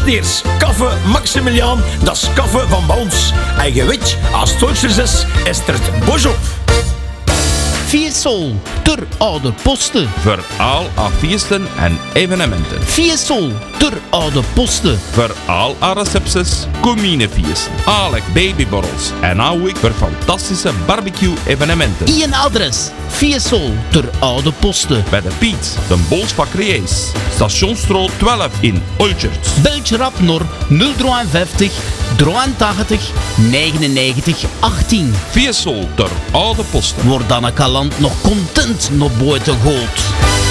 Steers, kaffe Maximiliaan, dat is kaffe van Bons. En je weet, als het Duitsers is er het bos op. Fiesol, ter oude posten. Voor al haar feesten en evenementen. Fiesol, ter oude posten. Voor al haar recepties, cominefeesten, alek babyborrels en ook voor fantastische barbecue-evenementen. Een adres, Fiesol, ter oude posten. Bij de Piet, de Bolsbakkerijs, Stationsstraat 12 in Olchert. Beltje rap naar 053 83 99 18. Fiesol ter oude posten. Wordt dan een kalant nog content naar buiten gehaald.